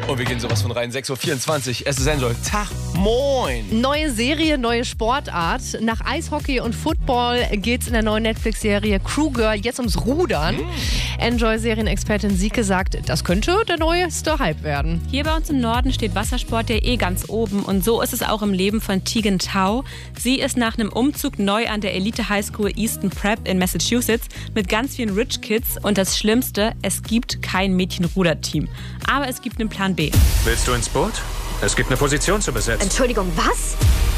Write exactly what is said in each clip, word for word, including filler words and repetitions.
Und wir gehen sowas von rein. sechs Uhr vierundzwanzig, es ist Enjoy. Tag, moin. Neue Serie, neue Sportart. Nach Eishockey und Football geht's in der neuen Netflix-Serie Crew Girl jetzt ums Rudern. Mm. Enjoy-Serienexpertin Sieke sagt, das könnte der neueste Hype werden. Hier bei uns im Norden steht Wassersport ja eh ganz oben. Und so ist es auch im Leben von Tegan Tao. Sie ist nach einem Umzug neu an der Elite High School Easton Prep in Massachusetts mit ganz vielen Rich Kids. Und das Schlimmste, es gibt kein Mädchenruderteam. Aber es gibt einen Plan B. Willst du ins Boot? Es gibt eine Position zu besetzen. Entschuldigung, was?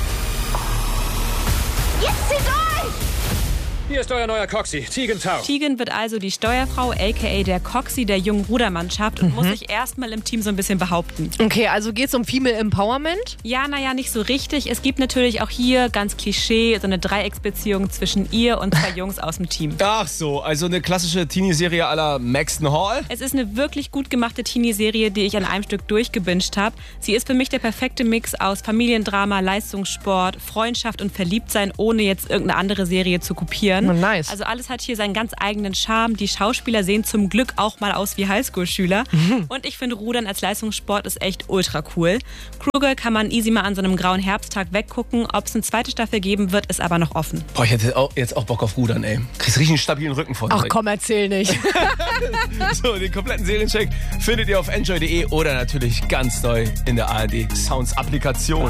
Jetzt zieht euch! Hier ist euer neuer Coxie, Tegan Tao. Tegan wird also die Steuerfrau, aka der Coxie der jungen Rudermannschaft und mhm. muss sich erstmal im Team so ein bisschen behaupten. Okay, also geht's um Female Empowerment? Ja, naja, nicht so richtig. Es gibt natürlich auch hier, ganz Klischee, so eine Dreiecksbeziehung zwischen ihr und zwei Jungs aus dem Team. Ach so, also eine klassische Teenie-Serie à la Maxton Hall? Es ist eine wirklich gut gemachte Teenie-Serie, die ich an einem Stück durchgebinged habe. Sie ist für mich der perfekte Mix aus Familiendrama, Leistungssport, Freundschaft und Verliebtsein, ohne jetzt irgendeine andere Serie zu kopieren. Oh, nice. Also alles hat hier seinen ganz eigenen Charme. Die Schauspieler sehen zum Glück auch mal aus wie Highschool-Schüler. Mhm. Und ich finde, Rudern als Leistungssport ist echt ultra cool. Crew Girl kann man easy mal an so einem grauen Herbsttag weggucken. Ob es eine zweite Staffel geben wird, ist aber noch offen. Boah, ich hätte auch, jetzt auch Bock auf Rudern, ey. Kriegst richtig einen stabilen Rücken vor. Ach komm, erzähl nicht. So, den kompletten Seriencheck findet ihr auf enjoy punkt de oder natürlich ganz neu in der A R D Sounds Applikation.